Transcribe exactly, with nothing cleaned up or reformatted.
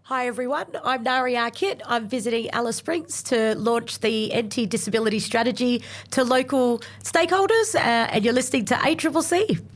Hi everyone, I'm Nari Kit. I'm visiting Alice Springs to launch the anti-disability strategy to local stakeholders uh, and you're listening to A C C C.